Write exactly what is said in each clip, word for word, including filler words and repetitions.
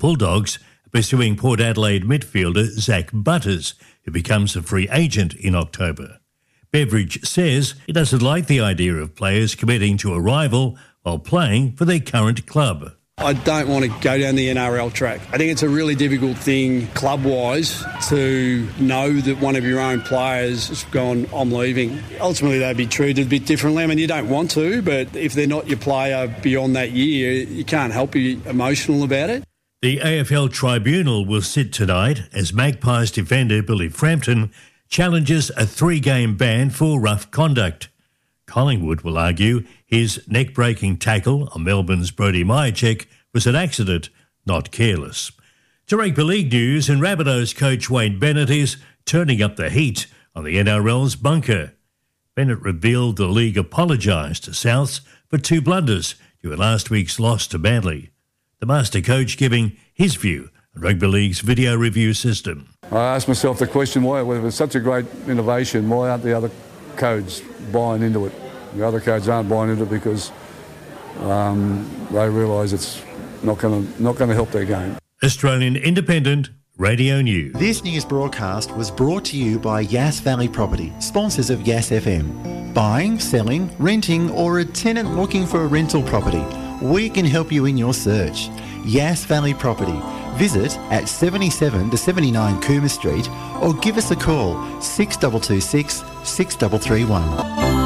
Bulldogs are pursuing Port Adelaide midfielder Zach Butters, who becomes a free agent in October. Beveridge says he doesn't like the idea of players committing to a rival while playing for their current club. I don't want to go down the N R L track. I think it's a really difficult thing club-wise to know that one of your own players has gone, I'm leaving. Ultimately, they'd be treated a bit differently. I mean, you don't want to, but if they're not your player beyond that year, you can't help be emotional about it. The A F L Tribunal will sit tonight as Magpies defender Billy Frampton challenges a three-game ban for rough conduct. Collingwood will argue his neck-breaking tackle on Melbourne's Brody Myercheck was an accident, not careless. To rugby league news, and Rabbitohs coach Wayne Bennett is turning up the heat on the N R L's bunker. Bennett revealed the league apologised to Souths for two blunders during last week's loss to Manly. The master coach giving his view on rugby league's video review system. I asked myself the question, why, if it's such a great innovation, why aren't the other codes buying into it? The other codes aren't buying into it because um, they realise it's not going to not going to help their game. Australian Independent Radio News. This news broadcast was brought to you by Yass Valley Property, sponsors of Yass F M. Buying, selling, renting, or a tenant looking for a rental property, we can help you in your search. Yass Valley Property. Visit at seventy-seven to seventy-nine Coomer Street or give us a call six two two six, six three three one.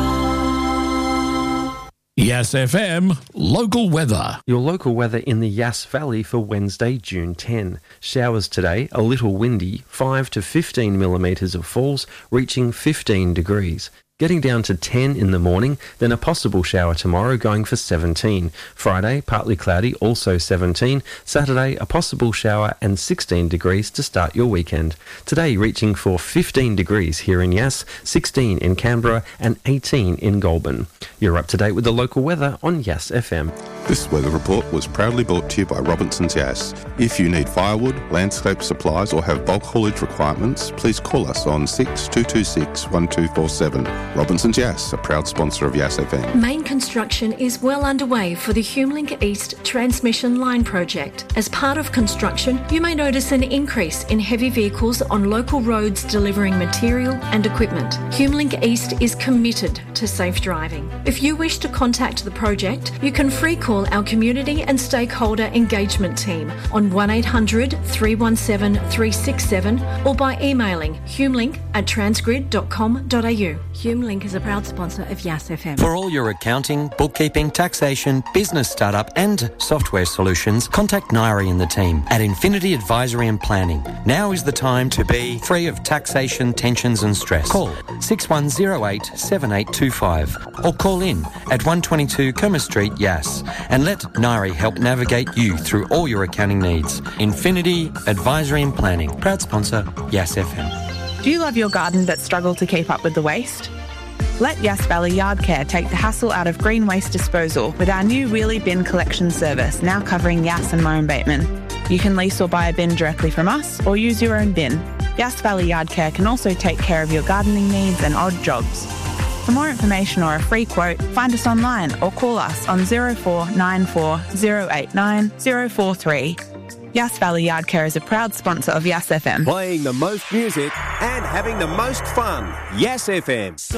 Yass F M, local weather. Your local weather in the Yass Valley for Wednesday, June tenth. Showers today, a little windy, five to fifteen millimetres of falls, reaching fifteen degrees. Getting down to ten in the morning, then a possible shower tomorrow going for seventeen. Friday, partly cloudy, also seventeen. Saturday, a possible shower and sixteen degrees to start your weekend. Today, reaching for fifteen degrees here in Yass, sixteen in Canberra and eighteen in Goulburn. You're up to date with the local weather on Yass F M. This weather report was proudly brought to you by Robinson's Yass. If you need firewood, landscape supplies or have bulk haulage requirements, please call us on six two two six, one two four seven. Robinson's Yass, a proud sponsor of Yass F M. Main construction is well underway for the HumeLink East transmission line project. As part of construction, you may notice an increase in heavy vehicles on local roads delivering material and equipment. HumeLink East is committed to safe driving. If you wish to contact the project, you can free call our community and stakeholder engagement team on one eight hundred, three one seven, three six seven or by emailing humelink at transgrid dot com dot a u. HumeLink is a proud sponsor of Yass F M. For all your accounting, bookkeeping, taxation, business startup and software solutions, contact Nairi and the team at Infinity Advisory and Planning. Now is the time to be free of taxation, tensions and stress. Call six one zero eight, seven eight two five or call in at one twenty-two Coomer Street, Yass, and let Nairi help navigate you through all your accounting needs. Infinity Advisory and Planning, proud sponsor, Yass F M. Do you love your garden but struggle to keep up with the waste? Let Yass Valley Yard Care take the hassle out of green waste disposal with our new wheelie bin collection service, now covering Yass and Murray Bateman. You can lease or buy a bin directly from us or use your own bin. Yass Valley Yard Care can also take care of your gardening needs and odd jobs. For more information or a free quote, find us online or call us on zero four nine four, zero eight nine, zero four three. Yass Valley Yard Care is a proud sponsor of Yass F M. Playing the most music and having the most fun. Yass F M.